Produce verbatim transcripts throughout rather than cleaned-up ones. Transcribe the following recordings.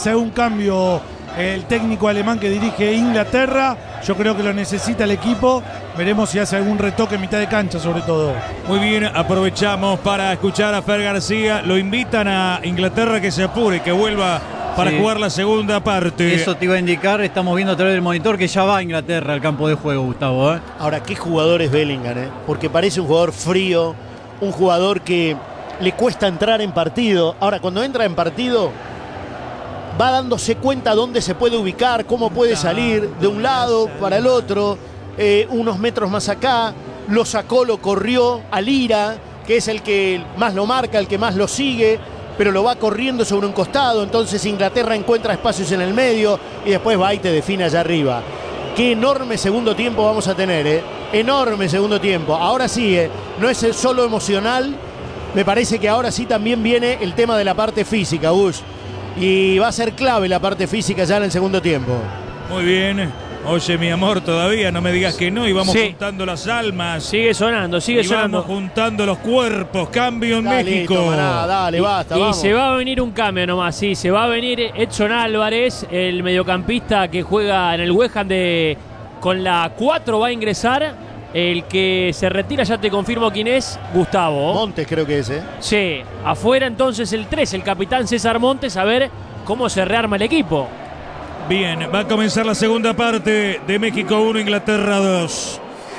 hace algún cambio el técnico alemán que dirige Inglaterra. Yo creo que lo necesita el equipo. Veremos si hace algún retoque en mitad de cancha, sobre todo. Muy bien, aprovechamos para escuchar a Fer García. Lo invitan a Inglaterra que se apure, que vuelva para sí. jugar la segunda parte. Eso te iba a indicar, estamos viendo a través del monitor que ya va a Inglaterra al campo de juego, Gustavo. ¿eh? Ahora, qué jugador es Bellingham, ¿eh? Porque parece un jugador frío, un jugador que le cuesta entrar en partido. Ahora, cuando entra en partido, va dándose cuenta dónde se puede ubicar, cómo puede salir de un lado para el otro, eh, unos metros más acá. Lo sacó, lo corrió a Lira, que es el que más lo marca, el que más lo sigue, pero lo va corriendo sobre un costado. Entonces Inglaterra encuentra espacios en el medio y después va y te define allá arriba. Qué enorme segundo tiempo vamos a tener, ¿eh? Enorme segundo tiempo. Ahora sí, ¿eh? No es solo emocional. Me parece que ahora sí también viene el tema de la parte física, Bush. Y va a ser clave la parte física ya en el segundo tiempo. Muy bien. Oye, mi amor, todavía no me digas que no. Y vamos sí. juntando las almas. Sigue sonando, sigue y sonando. Vamos juntando los cuerpos. Cambio en dale, México. Tomará, dale, y, basta, y vamos. se va a venir un cambio nomás, sí. Se va a venir Edson Álvarez, el mediocampista que juega en el West Ham de... Con la cuatro va a ingresar. El que se retira, ya te confirmo quién es, Gustavo. Montes creo que es, ¿eh? Sí, afuera entonces el tres, el capitán César Montes, a ver cómo se rearma el equipo. Bien, va a comenzar la segunda parte de México uno, Inglaterra dos.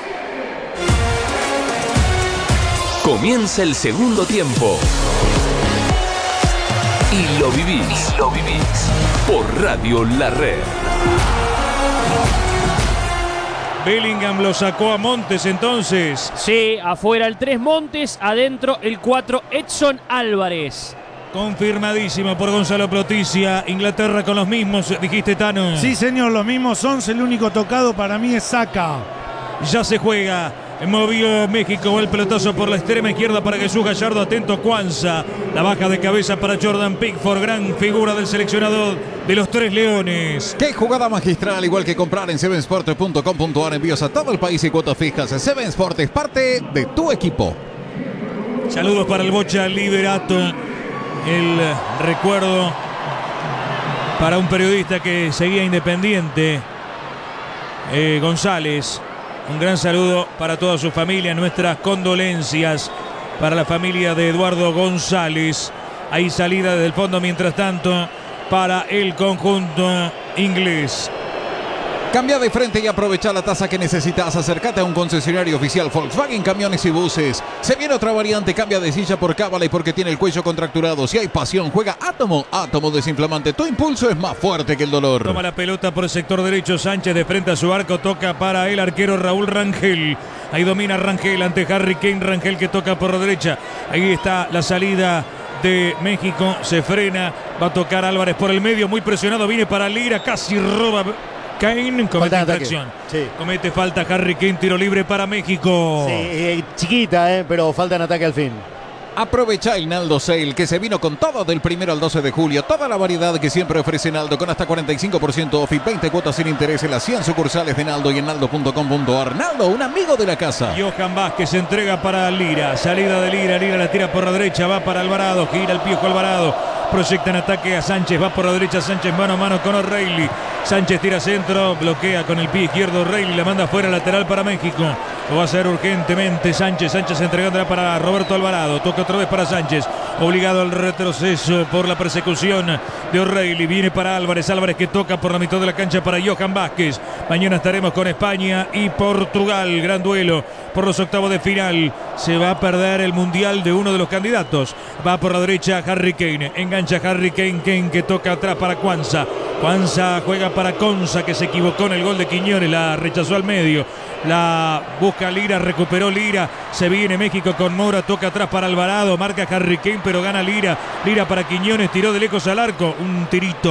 Comienza el segundo tiempo. Y lo vivís, y lo vivís por Radio La Red. Bellingham lo sacó a Montes entonces. Sí, afuera el tres Montes, adentro el cuatro Edson Álvarez. Confirmadísimo por Gonzalo Proticia. Inglaterra con los mismos, dijiste, Tano. Sí, señor, los mismos once. El único tocado para mí es Saka. Ya se juega. Movió México, va el pelotazo por la extrema izquierda para Jesús Gallardo, atento Cuanza. La baja de cabeza para Jordan Pickford, gran figura del seleccionador de los Tres Leones. Qué jugada magistral, igual que comprar en seven sports punto com punto a r, envíos a todo el país y cuotas fijas. Seven Sport es parte de tu equipo. Saludos para el Bocha Liberato. El recuerdo para un periodista que seguía Independiente, eh, González. Un gran saludo para toda su familia, nuestras condolencias para la familia de Eduardo González. Hay salida del fondo mientras tanto para el conjunto inglés. Cambia de frente y aprovecha la tasa que necesitas. Acércate a un concesionario oficial Volkswagen Camiones y Buses. Se viene otra variante, cambia de silla por Cavalry porque tiene el cuello contracturado. Si hay pasión, juega Átomo. Átomo desinflamante. Tu impulso es más fuerte que el dolor. Toma la pelota por el sector derecho. Sánchez de frente a su arco. Toca para el arquero Raúl Rangel. Ahí domina Rangel ante Harry Kane. Rangel que toca por la derecha. Ahí está la salida de México. Se frena. Va a tocar Álvarez por el medio. Muy presionado. Viene para Lira. Casi roba Kane, comete infracción. Sí. Comete falta Harry Kane, tiro libre para México. Sí, eh, chiquita, eh, pero falta en ataque al fin. Aprovecha el Naldo Sale, que se vino con todo del primero al doce de julio. Toda la variedad que siempre ofrece Naldo, con hasta cuarenta y cinco por ciento off y veinte cuotas sin interés en las cien sucursales de Naldo y en naldo punto com punto a r. Naldo, un amigo de la casa. Johan Vázquez se entrega para Lira. Salida de Lira. Lira la tira por la derecha. Va para Alvarado. Gira el Piojo Alvarado. Proyecta en ataque a Sánchez. Va por la derecha. Sánchez mano a mano con O'Reilly. Sánchez tira centro. Bloquea con el pie izquierdo O'Reilly. La manda fuera lateral para México. Lo va a hacer urgentemente Sánchez. Sánchez entregándola para Roberto Alvarado. Toca otra vez para Sánchez. Obligado al retroceso por la persecución de O'Reilly. Viene para Álvarez. Álvarez que toca por la mitad de la cancha para Johan Vázquez. Mañana estaremos con España y Portugal. Gran duelo por los octavos de final. Se va a perder el mundial de uno de los candidatos. Va por la derecha Harry Kane. Engancha Harry Kane. Kane que toca atrás para Cuanza. Cuanza juega para Conza, que se equivocó en el gol de Quiñones. La rechazó al medio. La busca Lira, recuperó Lira. Se viene México con Mora, toca atrás para Alvarado. Marca Harry Kane, pero gana Lira. Lira para Quiñones, tiró de lejos al arco. Un tirito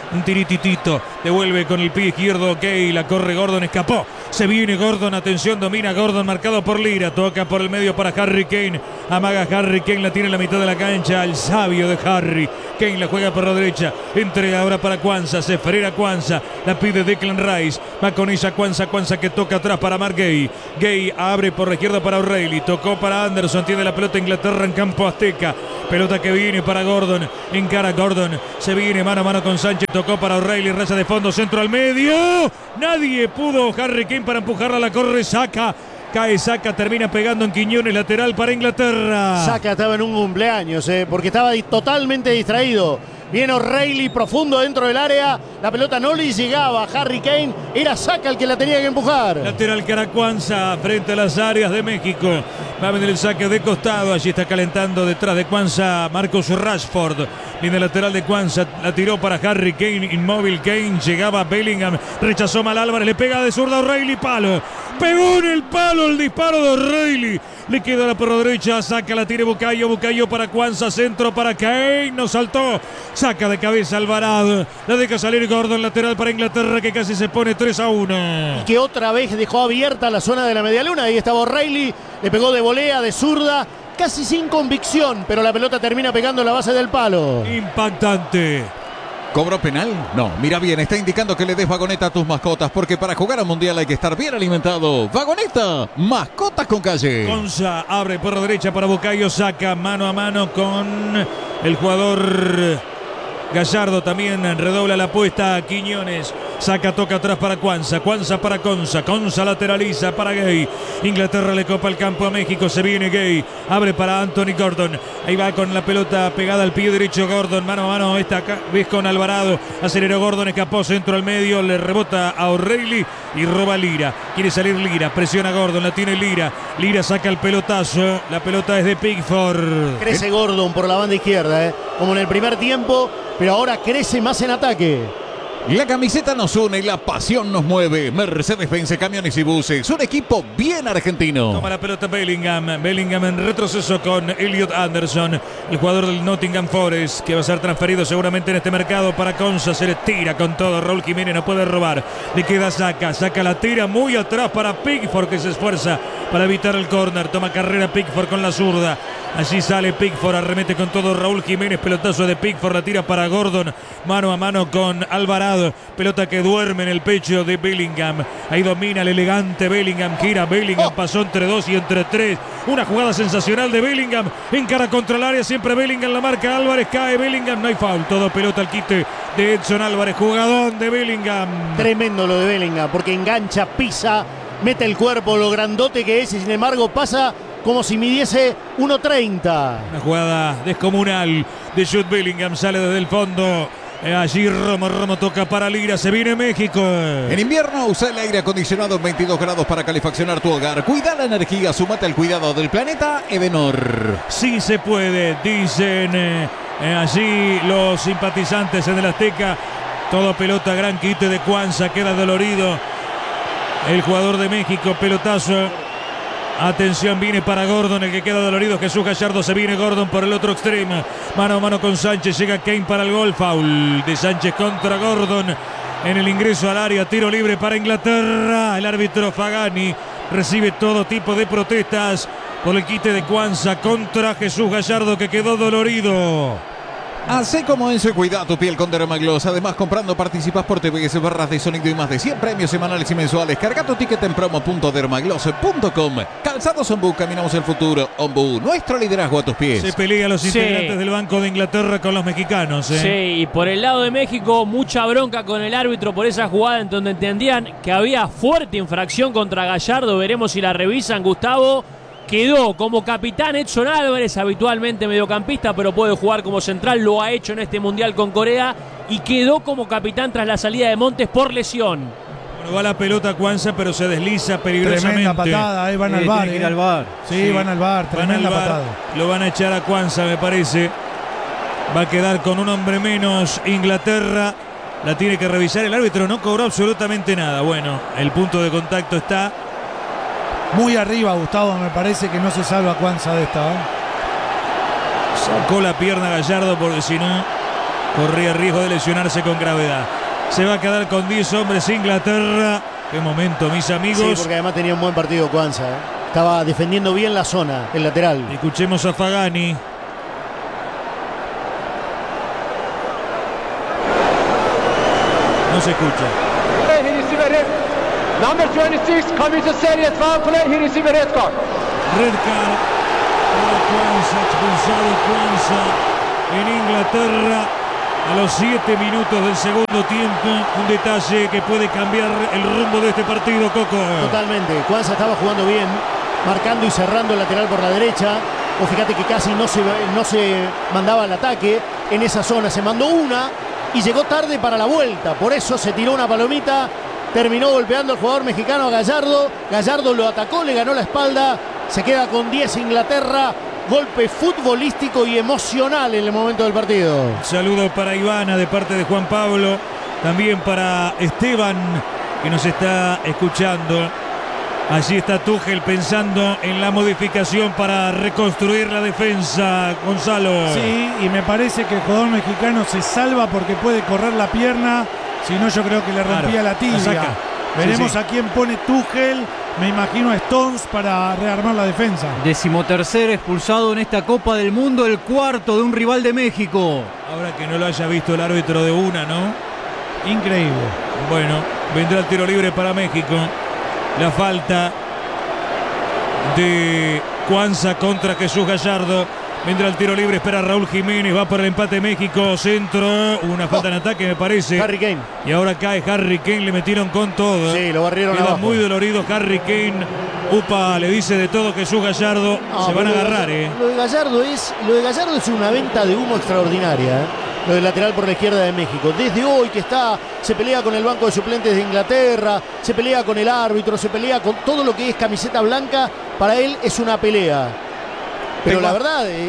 Un tirititito. Devuelve con el pie izquierdo. Gay. La corre Gordon. Escapó. Se viene Gordon. Atención. Domina Gordon. Marcado por Lira. Toca por el medio para Harry Kane. Amaga Harry Kane. La tiene en la mitad de la cancha. El sabio de Harry. Kane la juega por la derecha. Entrega ahora para Kwanza. Se frena Kwanza. La pide Declan Rice. Va con ella Kwanza. Kwanza que toca atrás para Mark Gay. Gay abre por la izquierda para O'Reilly. Tocó para Anderson. Tiene la pelota Inglaterra en campo azteca. Pelota que viene para Gordon. Encara Gordon. Se viene mano a mano con Sánchez. Tocó para O'Reilly. Raya de fondo. Centro al medio. Nadie pudo. Harry Kane para empujarla. La corre. Saca. Cae Saka, termina pegando en Quiñones, lateral para Inglaterra. Saka estaba en un cumpleaños, eh, porque estaba di- totalmente distraído. Viene O'Reilly profundo dentro del área. La pelota no le llegaba a Harry Kane. Era Saka el que la tenía que empujar. Lateral Caracuanza frente a las áreas de México. Va a venir el saque de costado. Allí está calentando detrás de Kwanza Marcus Rashford. Viene el lateral de Kwanza. La tiró para Harry Kane. Inmóvil Kane. Llegaba Bellingham. Rechazó mal Álvarez. Le pega de zurda a O'Reilly. Palo. Pegó en el palo el disparo de O'Reilly. Le queda la por derecha. Saca, la tiene Bukayo. Bukayo para Kwanza. Centro para Kane. No saltó. Saca de cabeza Alvarado. La deja salir Gordon. Lateral para Inglaterra que casi se pone tres a uno. Y que otra vez dejó abierta la zona de la medialuna. Ahí estaba O'Reilly. Le pegó de volea, de zurda. Casi sin convicción. Pero la pelota termina pegando en la base del palo. Impactante. ¿Cobro penal? No, mira bien, está indicando que le des vagoneta a tus mascotas, porque para jugar al mundial hay que estar bien alimentado. ¡Vagoneta! Mascotas con calle. Gonza abre por la derecha para Bukayo. Saca mano a mano con el jugador Gallardo. También redobla la apuesta a Quiñones. Saca, toca atrás para Kwanza. Kwanza para Conza. Conza lateraliza para Gay. Inglaterra le copa el campo a México. Se viene Gay. Abre para Anthony Gordon. Ahí va con la pelota pegada al pie derecho Gordon. Mano a mano esta vez con Alvarado. Aceleró Gordon. Escapó centro al medio. Le rebota a O'Reilly y roba Lira. Quiere salir Lira. Presiona Gordon. La tiene Lira. Lira saca el pelotazo. La pelota es de Pickford. Crece Gordon por la banda izquierda, eh, como en el primer tiempo. Pero ahora crece más en ataque. La camiseta nos une y la pasión nos mueve. Mercedes-Benz Camiones y Buses, un equipo bien argentino. Toma la pelota Bellingham. Bellingham en retroceso con Elliot Anderson, el jugador del Nottingham Forest, que va a ser transferido seguramente en este mercado para Conza. Se le tira con todo. Raúl Jiménez no puede robar. Le queda Saka. Saca la tira muy atrás para Pickford, que se esfuerza para evitar el córner. Toma carrera Pickford con la zurda. Allí sale Pickford, arremete con todo Raúl Jiménez, pelotazo de Pickford, la tira para Gordon, mano a mano con Alvarado, pelota que duerme en el pecho de Bellingham. Ahí domina el elegante Bellingham, gira Bellingham, pasó entre dos y entre tres. Una jugada sensacional de Bellingham, encara contra el área, siempre Bellingham, la marca Álvarez, cae Bellingham, no hay foul, todo pelota al quite de Edson Álvarez, jugadón de Bellingham. Tremendo lo de Bellingham, porque engancha, pisa, mete el cuerpo, lo grandote que es, y sin embargo pasa como si midiese uno treinta. Una jugada descomunal de Jude Bellingham, sale desde el fondo. Eh, Allí Romo, Romo toca para Lira, se viene México. En invierno usa el aire acondicionado en veintidós grados para calefaccionar tu hogar. Cuida la energía, súmate al cuidado del planeta Edenor. Sí se puede, dicen eh, eh, allí los simpatizantes en el Azteca. Todo pelota, gran quite de Kwanza, queda dolorido el jugador de México, pelotazo. Atención, viene para Gordon, el que queda dolorido, Jesús Gallardo. Se viene Gordon por el otro extremo. Mano a mano con Sánchez, llega Kane para el gol. Foul de Sánchez contra Gordon en el ingreso al área. Tiro libre para Inglaterra. El árbitro Fagani recibe todo tipo de protestas por el quite de Kwanza contra Jesús Gallardo, que quedó dolorido. Así como Enzo y cuida tu piel con Dermagloss. Además, comprando participas por T V S, barras de sonido y más de cien premios semanales y mensuales. Carga tu ticket en promo punto dermagloss punto com. Calzados Ombú, caminamos el futuro. Ombú, nuestro liderazgo a tus pies. Se pelean los Sí. integrantes del Banco de Inglaterra con los mexicanos. ¿eh? Sí, y por el lado de México, mucha bronca con el árbitro por esa jugada en donde entendían que había fuerte infracción contra Gallardo. Veremos si la revisan, Gustavo. Quedó como capitán Edson Álvarez, habitualmente mediocampista, pero puede jugar como central, lo ha hecho en este Mundial con Corea, y quedó como capitán tras la salida de Montes por lesión. Bueno, va la pelota a Kwanza, pero se desliza peligrosamente. Tremenda patada, ahí van Eh, al tiene bar. que ir eh. al bar. Sí, Sí, van al bar, Van tremenda al VAR, patada. lo van a echar a Kwanza, me parece. Va a quedar con un hombre menos Inglaterra. La tiene que revisar el árbitro, no cobró absolutamente nada. Bueno, el punto de contacto está. Muy arriba, Gustavo, me parece que no se salva Kwanza de esta. ¿eh? Sacó la pierna Gallardo porque si no corría riesgo de lesionarse con gravedad. Se va a quedar con diez hombres Inglaterra. Qué momento, mis amigos. Sí, porque además tenía un buen partido Kwanza, ¿eh? Estaba defendiendo bien la zona, el lateral. Escuchemos a Fagani. No se escucha. Number twenty-six, coming to serious foul play. He received a red card. Red card para Kwanza, expulsado Kwanza en Inglaterra a los siete minutos del segundo tiempo. Un detalle que puede cambiar el rumbo de este partido, Coco. Totalmente. Kwanza estaba jugando bien, marcando y cerrando el lateral por la derecha. O fíjate que casi no se, no se mandaba al ataque en esa zona. Se mandó una y llegó tarde para la vuelta. Por eso se tiró una palomita. Terminó golpeando al jugador mexicano a Gallardo. Gallardo lo atacó, le ganó la espalda. Se queda con diez Inglaterra. Golpe futbolístico y emocional en el momento del partido. Saludo para Ivana de parte de Juan Pablo. También para Esteban, que nos está escuchando. Allí está Tuchel pensando en la modificación para reconstruir la defensa, Gonzalo. Sí, y me parece que el jugador mexicano se salva porque puede correr la pierna. Si no, yo creo que le rompía Claro, la tibia. la saca. Veremos Sí, sí. a quién pone Tuchel. Me imagino a Stones para rearmar la defensa. Decimotercer expulsado en esta Copa del Mundo, el cuarto de un rival de México. Ahora que no lo haya visto el árbitro de una, ¿no? Increíble. Bueno, vendrá el tiro libre para México. La falta de Kwanza contra Jesús Gallardo. Vendrá el tiro libre, espera Raúl Jiménez, va para el empate México, centro, una falta en ataque me parece. Harry Kane. Y ahora cae Harry Kane, le metieron con todo. Sí, lo barrieron Queda abajo. muy dolorido Harry Kane. Upa, le dice de todo Jesús Gallardo. No, Se van a pero lo de agarrar, Gallardo- eh. Lo de Gallardo es, lo de Gallardo es una venta de humo extraordinaria, ¿eh? Lo del lateral por la izquierda de México. Desde hoy que está, se pelea con el banco de suplentes de Inglaterra, se pelea con el árbitro, se pelea con todo lo que es camiseta blanca. Para él es una pelea. Pero Tengo- la verdad, eh, eh,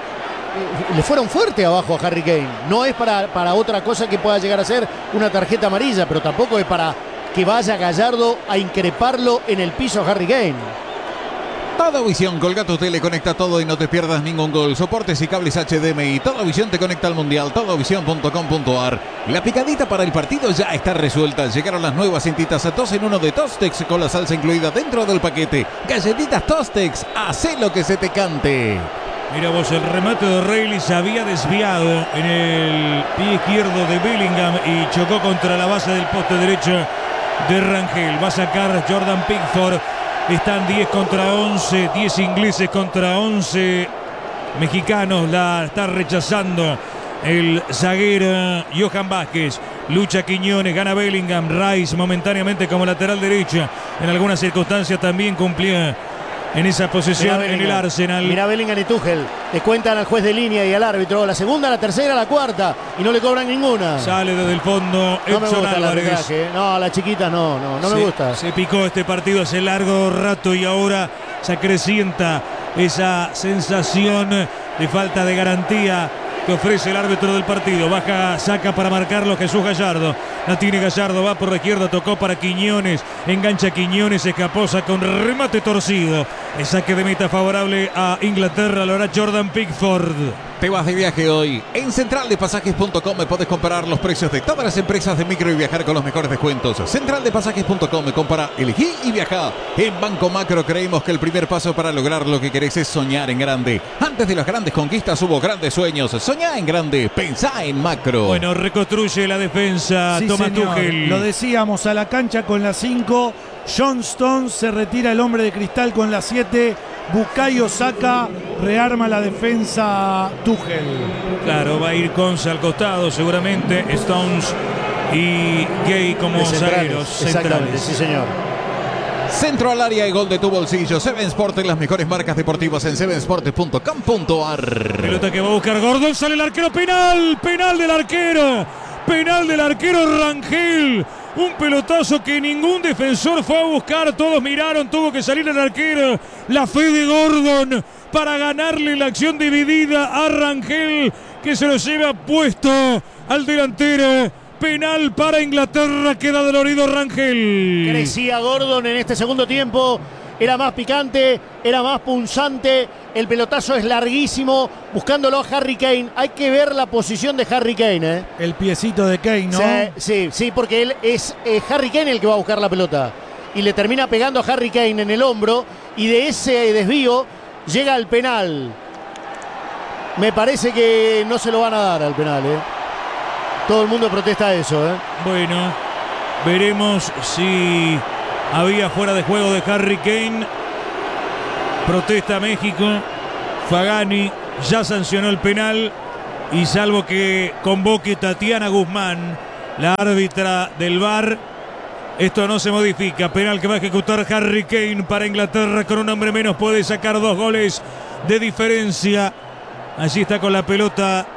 le fueron fuerte abajo a Harry Kane. No es para, para otra cosa que pueda llegar a ser una tarjeta amarilla, pero tampoco es para que vaya Gallardo a increparlo en el piso a Harry Kane. Toda Visión, colga tu tele, conecta todo y no te pierdas ningún gol. Soportes y cables H D M I. Toda Visión te conecta al Mundial. Todavisión punto com punto a r. La picadita para el partido ya está resuelta. Llegaron las nuevas cintitas a dos en uno de Tostex con la salsa incluida dentro del paquete. Galletitas Tostex, hacé lo que se te cante. Mira vos, el remate de O'Reilly se había desviado en el pie izquierdo de Bellingham y chocó contra la base del poste derecho de Rangel. Va a sacar Jordan Pickford. Están diez contra once, diez ingleses contra once mexicanos. La está rechazando el zaguero Johan Vázquez. Lucha Quiñones, gana Bellingham. Rice momentáneamente como lateral derecha. En algunas circunstancias también cumplía en esa posición en el Arsenal. Mira Bellingham y Tuchel. Le cuentan al juez de línea y al árbitro la segunda, la tercera, la cuarta. Y no le cobran ninguna. Sale desde el fondo No me Edson gusta el Álvarez. arbitraje, ¿eh? No, a la chiquita no, no, no se, me gusta. Se picó este partido hace largo rato y ahora se acrecienta esa sensación de falta de garantía que ofrece el árbitro del partido. Baja, saca para marcarlo Jesús Gallardo. La tiene Gallardo, va por la izquierda, tocó para Quiñones. Engancha Quiñones, escapó, saca un remate torcido. El saque de meta favorable a Inglaterra lo hará Jordan Pickford. Te vas de viaje hoy. En central de pasajes punto com me puedes comparar los precios de todas las empresas de micro y viajar con los mejores descuentos. central de pasajes punto com me compara, elegí y viaja. En Banco Macro creemos que el primer paso para lograr lo que querés es soñar en grande. Antes de las grandes conquistas hubo grandes sueños. Soñá en grande, pensá en macro. Bueno, reconstruye la defensa. Sí, Toma señor. Tuchel. Lo decíamos, a la cancha con la cinco. John Stones, se retira el hombre de cristal con la siete. Bukayo Saka rearma la defensa Tuchel. Claro, va a ir Conza al costado seguramente. Stones y Gay como De centrales, zagueros exactamente, centrales. sí señor. Centro al área y gol de tu bolsillo. Seven Sport, las mejores marcas deportivas en seven sport punto com punto a r. Pelota que va a buscar Gordon, sale el arquero, penal, penal del arquero, penal del arquero Rangel. Un pelotazo que ningún defensor fue a buscar, todos miraron, tuvo que salir el arquero. La fe de Gordon para ganarle la acción dividida a Rangel, que se lo lleva puesto al delantero. Penal para Inglaterra, queda dolorido Rangel. Crecía Gordon en este segundo tiempo. era más picante, era más punzante. El pelotazo es larguísimo, buscándolo a Harry Kane. Hay que ver la posición de Harry Kane, ¿eh? El piecito de Kane, ¿no? Sí, sí, sí, porque él es eh, Harry Kane el que va a buscar la pelota. Y le termina pegando a Harry Kane en el hombro. Y de ese desvío llega al penal. Me parece que no se lo van a dar al penal, ¿eh? Todo el mundo protesta eso, ¿eh? Bueno, veremos si había fuera de juego de Harry Kane. Protesta México. Fagani ya sancionó el penal. Y salvo que convoque Tatiana Guzmán, la árbitra del V A R, esto no se modifica. Penal que va a ejecutar Harry Kane para Inglaterra. Con un hombre menos puede sacar dos goles de diferencia. Allí está con la pelota.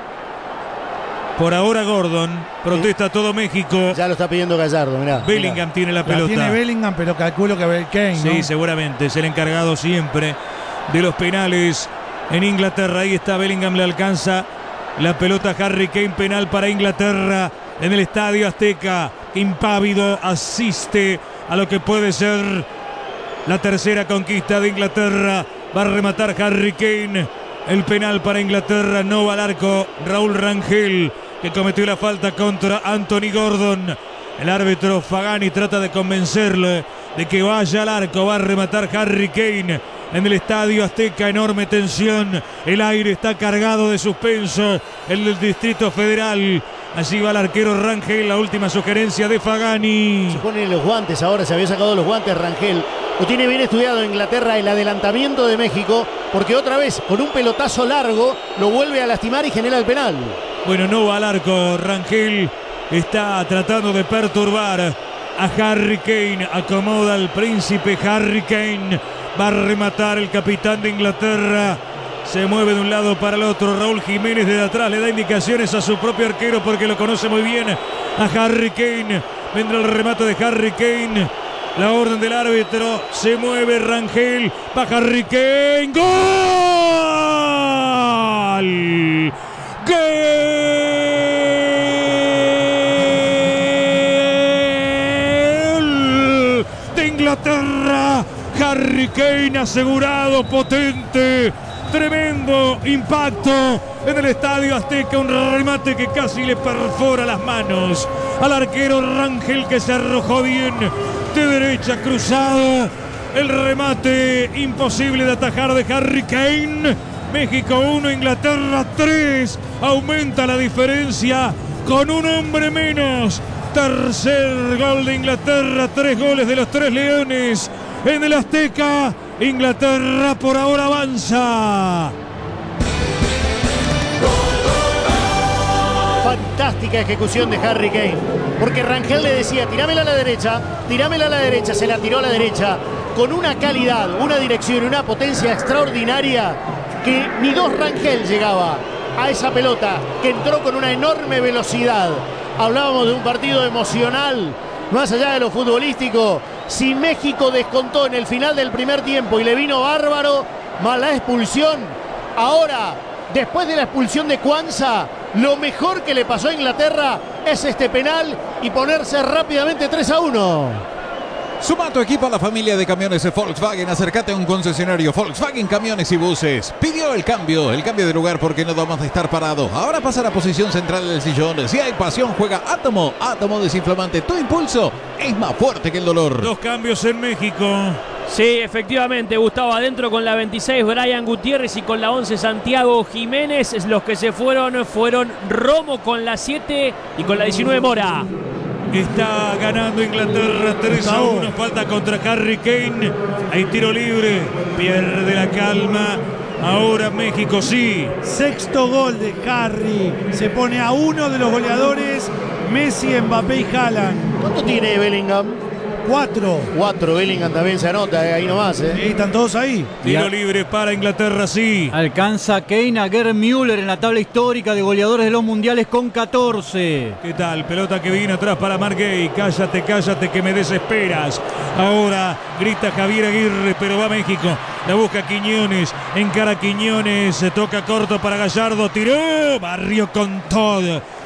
Por ahora Gordon. Protesta todo México. Ya lo está pidiendo Gallardo, mirá. Bellingham mirá. tiene la pelota. La tiene Bellingham, pero calculo que ve Kane, Sí, ¿no? seguramente. Es el encargado siempre de los penales en Inglaterra. Ahí está Bellingham, le alcanza la pelota a Harry Kane. Penal para Inglaterra en el Estadio Azteca. Impávido asiste a lo que puede ser la tercera conquista de Inglaterra. Va a rematar Harry Kane. El penal para Inglaterra. No va al arco Raúl Rangel, que cometió la falta contra Anthony Gordon. El árbitro Fagani trata de convencerlo de que vaya al arco. Va a rematar Harry Kane en el Estadio Azteca. Enorme tensión. El aire está cargado de suspenso en el Distrito Federal. Allí va el arquero Rangel. La última sugerencia de Fagani. Se ponen los guantes ahora. Se había sacado los guantes Rangel. Lo tiene bien estudiado en Inglaterra el adelantamiento de México, porque otra vez con un pelotazo largo lo vuelve a lastimar y genera el penal. Bueno, no va al arco. Rangel está tratando de perturbar a Harry Kane. Acomoda al príncipe Harry Kane. Va a rematar el capitán de Inglaterra. Se mueve de un lado para el otro. Raúl Jiménez desde atrás le da indicaciones a su propio arquero porque lo conoce muy bien a Harry Kane. Vendrá el remate de Harry Kane. La orden del árbitro. Se mueve Rangel. Va Harry Kane. ¡Gol! ¡Gol! De Inglaterra. Harry Kane asegurado, potente. Tremendo impacto en el Estadio Azteca. Un remate que casi le perfora las manos al arquero Rangel, que se arrojó bien de derecha, cruzado. El remate imposible de atajar de Harry Kane. México uno, Inglaterra tres. Aumenta la diferencia con un hombre menos. Tercer gol de Inglaterra. Tres goles de los tres leones en el Azteca. Inglaterra por ahora avanza. Fantástica ejecución de Harry Kane, porque Rangel le decía, tirámela a la derecha, tirámela a la derecha, se la tiró a la derecha, con una calidad, una dirección y una potencia extraordinaria, que ni dos Rangel llegaba a esa pelota, que entró con una enorme velocidad. Hablábamos de un partido emocional, más allá de lo futbolístico. Si México descontó en el final del primer tiempo y le vino bárbaro, más la expulsión, ahora, después de la expulsión de Cuanza, lo mejor que le pasó a Inglaterra es este penal y ponerse rápidamente tres a uno. Suma a tu equipo a la familia de camiones de Volkswagen. Acércate a un concesionario Volkswagen Camiones y Buses. Pidió el cambio, el cambio de lugar porque no da más de estar parado. Ahora pasa a la posición central del sillón. Si hay pasión, juega Átomo. Átomo desinflamante. Tu impulso es más fuerte que el dolor. Dos cambios en México. Sí, efectivamente, Gustavo, adentro con la veintiséis Brian Gutiérrez y con la once Santiago Jiménez. Los que se fueron fueron Romo con la siete y con la diecinueve Mora. Está ganando Inglaterra tres a uno. Falta contra Harry Kane. Hay tiro libre. Pierde la calma. Ahora México sí. Sexto gol de Harry. Se pone a uno de los goleadores. Messi, Mbappé y Haaland. ¿Cuánto tiene Bellingham? Cuatro. Cuatro, Bellingham también se anota, eh, ahí nomás. Eh. Sí, están todos ahí. Tiro libre para Inglaterra, sí. Alcanza Kane a Gerd Müller en la tabla histórica de goleadores de los mundiales con catorce. ¿Qué tal? Pelota que viene atrás para Marguey. Cállate, cállate que me desesperas. Ahora grita Javier Aguirre, pero va México. La busca Quiñones. Encara Quiñones. Se toca corto para Gallardo. Tiró. Barrio con todo.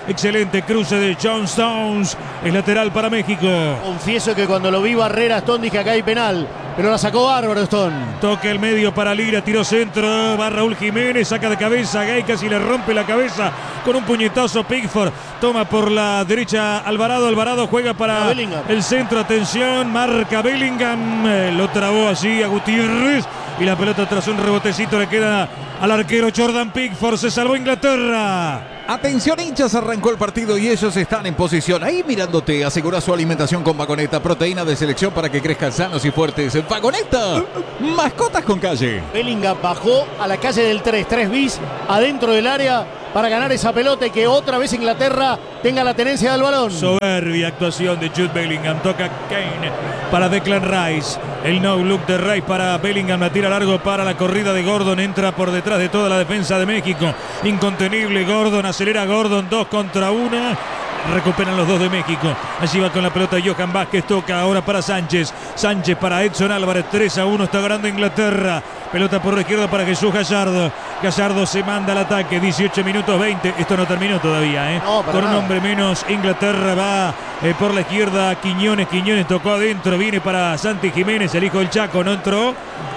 Excelente cruce de John Stones. Es lateral para México. Confieso que cuando lo vi barrer a Stone dije acá hay penal, pero la sacó bárbaro Stone. Toca el medio para Lira, tiro centro, va Raúl Jiménez, saca de cabeza, Gay casi le rompe la cabeza con un puñetazo. Pickford toma por la derecha Alvarado, Alvarado juega para el centro, atención, marca Bellingham, eh, lo trabó así a Gutiérrez y la pelota tras un rebotecito le queda al arquero Jordan Pickford. Se salvó Inglaterra. Atención hinchas, arrancó el partido y ellos están en posición. Ahí mirándote, asegura su alimentación con Vagoneta, proteína de selección para que crezcan sanos y fuertes. Vagoneta, mascotas con calle. Bellingham bajó a la calle del tres, tres bis, adentro del área para ganar esa pelota y que otra vez Inglaterra tenga la tenencia del balón. Soberbia actuación de Jude Bellingham, toca Kane para Declan Rice. El no look de Rice para Bellingham, la tira largo para la corrida de Gordon, entra por detrás de toda la defensa de México. Incontenible Gordon, acelera Gordon, dos contra una. Recuperan los dos de México. Allí va con la pelota Johan Vázquez. Toca ahora para Sánchez. Sánchez para Edson Álvarez. tres a uno está ganando Inglaterra. Pelota por la izquierda para Jesús Gallardo. Gallardo se manda al ataque. dieciocho minutos veinte. Esto no terminó todavía, ¿eh? No, con un nada. hombre menos. Inglaterra va eh, por la izquierda. Quiñones. Quiñones tocó adentro. Viene para Santi Jiménez, el hijo del Chaco. No entró.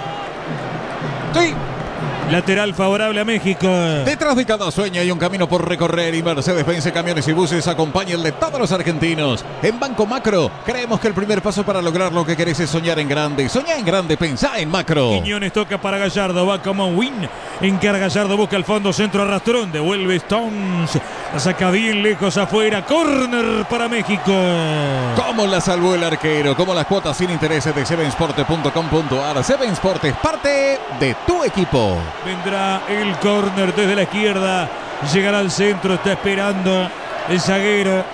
Sí. Lateral favorable a México. Detrás de cada sueño hay un camino por recorrer y Mercedes-Benz Camiones y Buses acompaña el de todos los argentinos. En Banco Macro creemos que el primer paso para lograr lo que querés es soñar en grande. Soñá en grande, pensá en macro. Quiñones toca para Gallardo, va como win. Encara Gallardo, busca el fondo, centro arrastrón, devuelve Stones. La saca bien lejos afuera, córner para México. ¿Cómo la salvó el arquero? Como las cuotas sin intereses de seven sport punto com punto a r. seven Sport es parte de tu equipo. Vendrá el córner desde la izquierda. Llegará al centro, está esperando el zaguero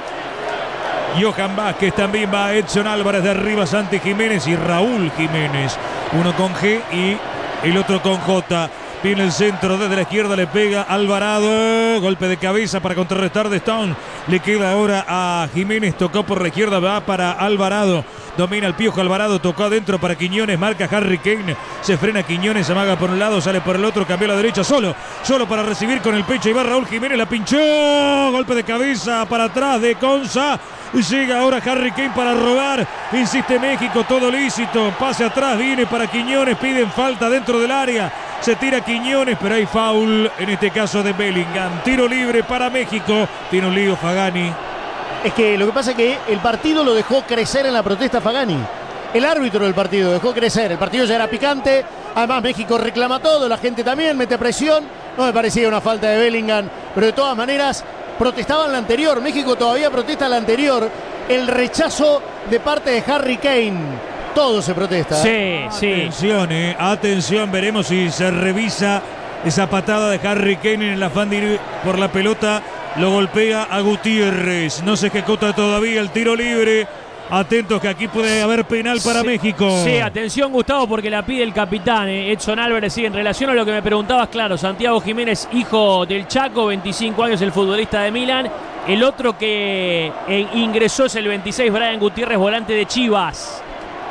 Johan Vázquez. También va Edson Álvarez de arriba, Santi Jiménez y Raúl Jiménez. Uno con G y el otro con J. Viene el centro desde la izquierda, le pega Alvarado. Golpe de cabeza para contrarrestar de Stone. Le queda ahora a Jiménez, tocó por la izquierda, va para Alvarado. Domina el Piojo Alvarado, tocó adentro para Quiñones, marca Harry Kane. Se frena Quiñones, amaga por un lado, sale por el otro, cambió a la derecha, solo. Solo para recibir con el pecho y va Raúl Jiménez, la pinchó. Golpe de cabeza para atrás de Conza. Llega ahora Harry Kane para robar. Insiste México, todo lícito. Pase atrás, viene para Quiñones, piden falta dentro del área. Se tira Quiñones, pero hay foul, en este caso de Bellingham. Tiro libre para México. Tiene un lío Fagani. Es que lo que pasa es que el partido lo dejó crecer en la protesta Fagani. El árbitro del partido dejó crecer. El partido ya era picante. Además México reclama todo. La gente también mete presión. No me parecía una falta de Bellingham. Pero de todas maneras protestaban la anterior. México todavía protesta la anterior. El rechazo de parte de Harry Kane. Todo se protesta. Sí, sí. Atención, eh. Atención. Veremos si se revisa esa patada de Harry Kane en el afán de ir por la pelota. Lo golpea a Gutiérrez. No se ejecuta todavía el tiro libre. Atentos que aquí puede haber penal para sí, México. Sí, atención Gustavo porque la pide el capitán eh, Edson Álvarez. Sí, en relación a lo que me preguntabas, claro, Santiago Jiménez, hijo del Chaco, veinticinco años, el futbolista de Milán. El otro que eh, ingresó es el veintiséis, Brian Gutiérrez, volante de Chivas.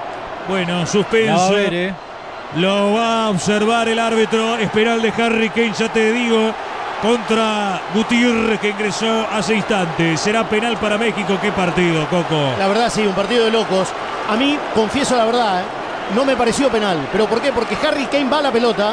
Bueno, suspenso. A ver, eh. Lo va a observar el árbitro. Es penal de Harry Kane, ya te digo, contra Gutiérrez, que ingresó hace instantes. Será penal para México. Qué partido, Coco. La verdad sí, un partido de locos. A mí, confieso la verdad, ¿eh? no me pareció penal. ¿Pero por qué? Porque Harry Kane va a la pelota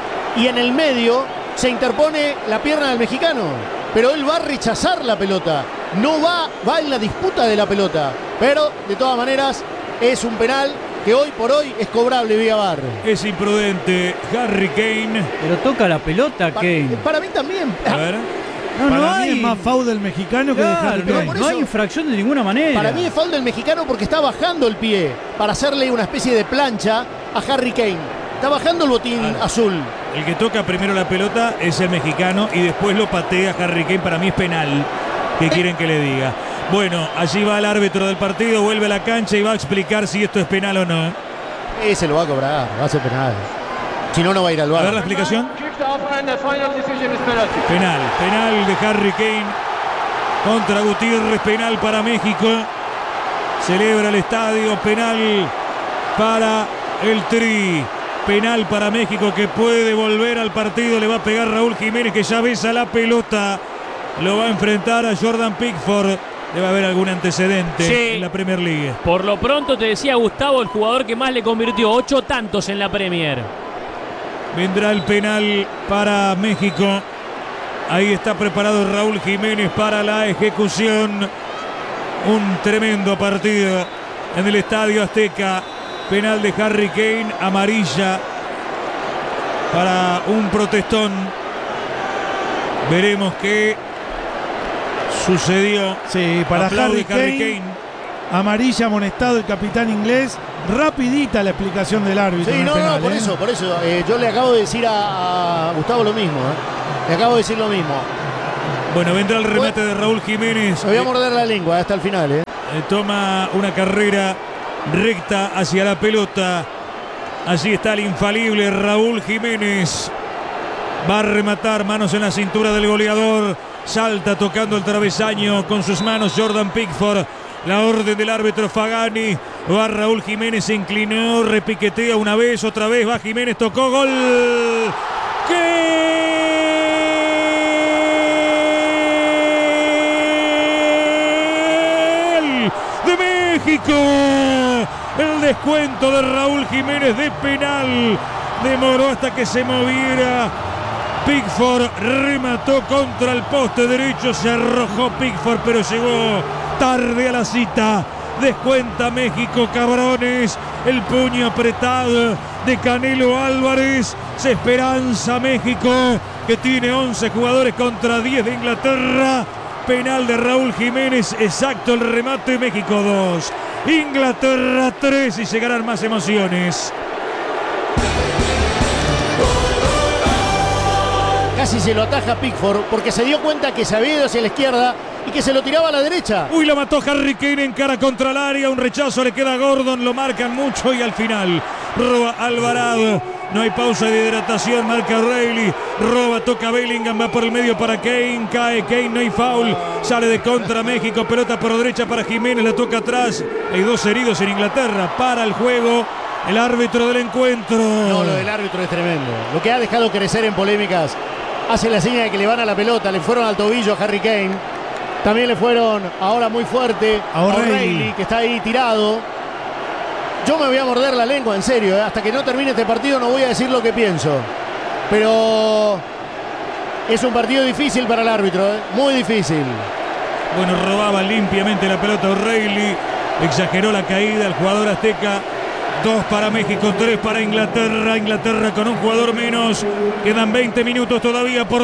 y en el medio se interpone la pierna del mexicano. Pero él va a rechazar la pelota. No va, va en la disputa de la pelota. Pero, de todas maneras, es un penal que hoy por hoy es cobrable vía V A R. Es imprudente Harry Kane. Pero toca la pelota, Para, Kane. para mí también. A ver. No, Para no mí hay. es más foul del mexicano que de Claro, Harry no, Kane. por no hay eso- infracción de ninguna manera. Para mí es foul del mexicano porque está bajando el pie para hacerle una especie de plancha a Harry Kane. Está bajando el botín Claro. azul. El que toca primero la pelota es el mexicano y después lo patea Harry Kane. Para mí es penal. ¿Qué quieren que le diga? Bueno, allí va el árbitro del partido, vuelve a la cancha y va a explicar si esto es penal o no. Ese lo va a cobrar, va a ser penal. Si no, no va a ir al A ver la V A R. explicación. Kicked off and the final decision is penalty. Penal, penal de Harry Kane contra Gutiérrez, penal para México. Celebra el estadio, penal para el Tri. Penal para México que puede volver al partido. Le va a pegar Raúl Jiménez que ya besa la pelota. lo va a enfrentar a Jordan Pickford. Debe haber algún antecedente sí. en la Premier League. Por lo pronto te decía Gustavo, el jugador que más le convirtió ocho tantos en la Premier. Vendrá el penal para México. Ahí está preparado Raúl Jiménez para la ejecución. Un tremendo partido en el Estadio Azteca. Penal de Harry Kane, amarilla para un protestón. Veremos qué sucedió. Sí, para Aplaude Harry Kane, Harry Kane. amarilla, amonestado el capitán inglés. Rapidita la explicación del árbitro. Sí, en el no, penal, no, por ¿eh? eso, por eso. Eh, yo le acabo de decir a, a Gustavo lo mismo. ¿eh? Le acabo de decir lo mismo. Bueno, vendrá el remate de Raúl Jiménez. Me voy a morder la lengua hasta el final. ¿eh? Eh, Toma una carrera recta hacia la pelota. Allí está el infalible Raúl Jiménez. Va a rematar, manos en la cintura del goleador. Salta tocando el travesaño con sus manos Jordan Pickford. La orden del árbitro Fagani. Va Raúl Jiménez, se inclinó, repiquetea una vez, otra vez. Va Jiménez, tocó, gol. ¡Qué! De México. El descuento de Raúl Jiménez de penal. Demoró hasta que se moviera. Pickford remató contra el poste derecho. Se arrojó Pickford, pero llegó tarde a la cita. Descuenta México, cabrones. El puño apretado de Canelo Álvarez. Se esperanza México, que tiene once jugadores contra diez de Inglaterra. Penal de Raúl Jiménez, exacto el remate. México dos, Inglaterra tres, y llegarán más emociones. Casi se lo ataja Pickford porque se dio cuenta que se había ido hacia la izquierda y que se lo tiraba a la derecha. Uy, lo mató Harry Kane en cara contra el área. Un rechazo le queda a Gordon, lo marcan mucho y al final roba Alvarado. No hay pausa de hidratación, marca Reilly. Roba, toca Bellingham, va por el medio para Kane. Cae Kane, no hay foul. Sale de contra México, pelota por derecha para Jiménez, la toca atrás. Hay dos heridos en Inglaterra. Para el juego el árbitro del encuentro. No, lo del árbitro es tremendo. Lo que ha dejado crecer en polémicas. Hace la señal de que le van a la pelota. Le fueron al tobillo a Harry Kane. También le fueron ahora muy fuerte a O'Reilly, que está ahí tirado. Yo me voy a morder la lengua, en serio. ¿eh? Hasta que no termine este partido no voy a decir lo que pienso. Pero es un partido difícil para el árbitro. ¿eh? Muy difícil. Bueno, robaba limpiamente la pelota O'Reilly. Exageró la caída el jugador azteca. Dos para México, tres para Inglaterra. Inglaterra con un jugador menos. Quedan veinte minutos todavía por